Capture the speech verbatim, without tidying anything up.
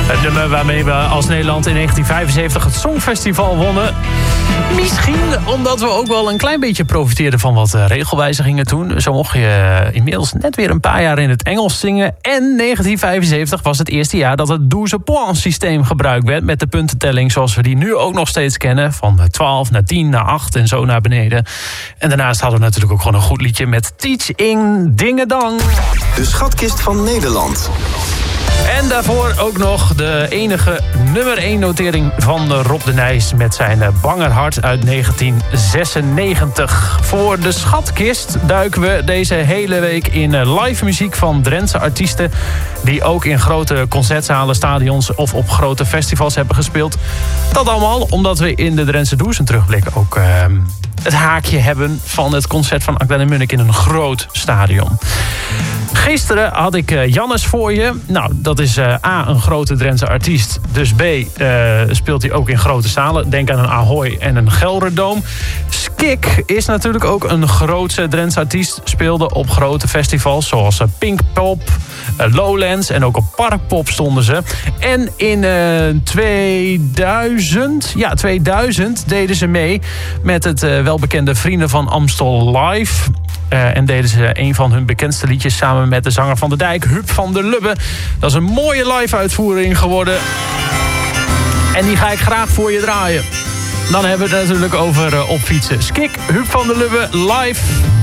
Het nummer waarmee we als Nederland in negentien vijfenzeventig het Songfestival wonnen. Misschien omdat we ook wel een klein beetje profiteerden van wat regelwijzigingen toen. Zo mocht je inmiddels net weer een paar jaar in het Engels zingen. En negentien vijfenzeventig was het eerste jaar dat het douze point systeem gebruikt werd. Met de puntentelling zoals we die nu ook nog steeds kennen. Van twaalf naar tien naar acht en zo naar beneden. En daarnaast hadden we natuurlijk ook gewoon een goed liedje met Teaching Dingedang. De schatkist van Nederland. En daarvoor ook nog de enige nummer één notering van Rob de Nijs met zijn Banger Hart uit negentien zesennegentig. Voor de schatkist duiken we deze hele week in live muziek van Drentse artiesten die ook in grote concertzalen, stadions of op grote festivals hebben gespeeld. Dat allemaal omdat we in de Drentse Douze terugblik ook uh, het haakje hebben van het concert van Akda en Munnik in een groot stadion. Gisteren had ik uh, Jannes voor je. Nou, dat is uh, A, een grote Drentse artiest. Dus B, uh, speelt hij ook in grote zalen. Denk aan een Ahoy en een Gelderdoom. Skik is natuurlijk ook een grootse Drentse artiest. Speelde op grote festivals zoals uh, Pinkpop, uh, Lowlands en ook op Parkpop stonden ze. En in uh, tweeduizend, ja, tweeduizend deden ze mee met het uh, welbekende Vrienden van Amstel Live. Uh, en deden ze een van hun bekendste liedjes samen met de zanger van de Dijk, Huub van der Lubbe. Dat is een mooie live-uitvoering geworden. En die ga ik graag voor je draaien. Dan hebben we het natuurlijk over uh, op fietsen. Skik, Huub van der Lubbe, live